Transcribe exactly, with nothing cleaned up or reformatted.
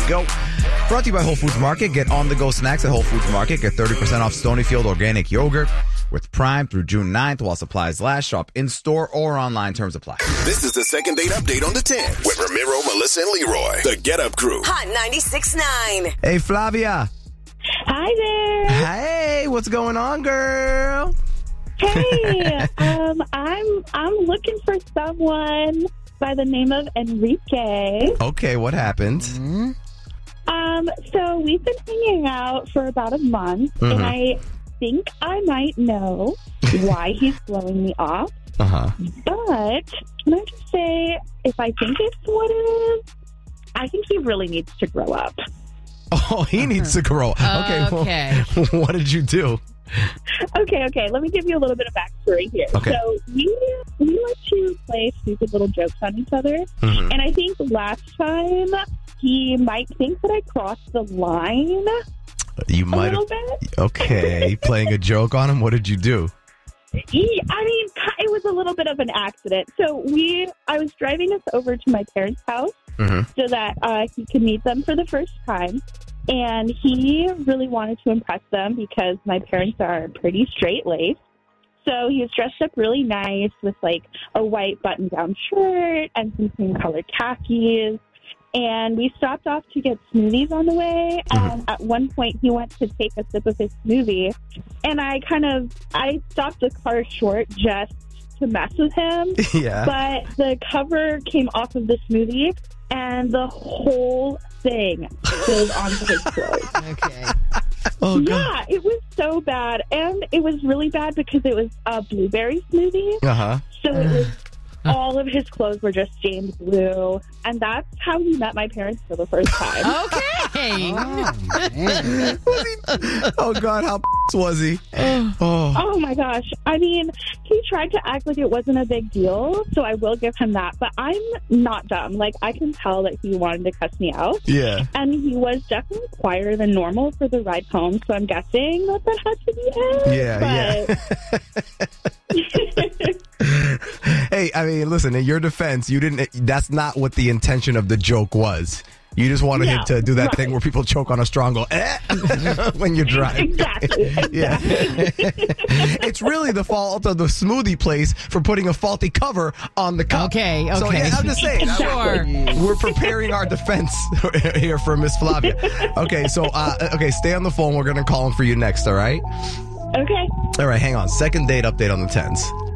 go. Brought to you by Whole Foods Market. Get on-the-go snacks at Whole Foods Market. Get thirty percent off Stonyfield organic yogurt with Prime through June ninth while supplies last. Shop in-store or online. Terms apply. This is the second date update on the ten with Ramiro, Melissa, and Leroy. The Get Up Crew. Hot ninety-six point nine. Hey, Flavia. Hi there. Hey, what's going on, girl? Hey, um, I'm I'm looking for someone by the name of Enrique. Okay, what happened? Mm-hmm. Um, so we've been hanging out for about a month, Mm-hmm. and I think I might know why he's blowing me off. Uh-huh. But can I just say, if I think it's what it is, I think he really needs to grow up. Oh, he needs to grow. Okay. Okay. Well, what did you do? Okay, okay. Let me give you a little bit of backstory here. Okay. So we we like to play stupid little jokes on each other, Mhm. and I think last time he might think that I crossed the line You a might little have. bit. Okay. Playing a joke on him. What did you do? He, I mean, it was a little bit of an accident. So we, I was driving us over to my parents' house Mhm. so that uh, he could meet them for the first time. And he really wanted to impress them because my parents are pretty straight-laced. So he was dressed up really nice with like a white button-down shirt and some cream-colored khakis. And we stopped off to get smoothies on the way. And at one point, he went to take a sip of his smoothie. And I kind of, I stopped the car short just to mess with him. Yeah. But the cover came off of the smoothie, and the whole thing spilled onto his clothes. Okay. Oh, God. Yeah, it was so bad. And it was really bad because it was a blueberry smoothie. Uh-huh. So it was, all of his clothes were just stained blue. And that's how he met my parents for the first time. Okay. Oh, God. How was he? Oh. Oh my gosh. I mean, he tried to act like it wasn't a big deal, so I will give him that. But I'm not dumb. Like, I can tell that he wanted to cuss me out. Yeah. And he was definitely quieter than normal for the ride home, so I'm guessing that that had to be it. Yeah, yeah. Hey, I mean, listen, in your defense, you didn't, that's not what the intention of the joke was. You just wanted him Yeah, to do that right. thing where people choke on a straw and go, eh, when you drive. Exactly. Yeah. It's really the fault of the smoothie place for putting a faulty cover on the cup. Okay, So, okay. yeah, I'm just saying. Sure. We're preparing our defense here for Miss Flavia. Okay, so, uh, okay, stay on the phone. We're going to call him for you next, all right? Okay. All right, hang on. Second date update on the tens.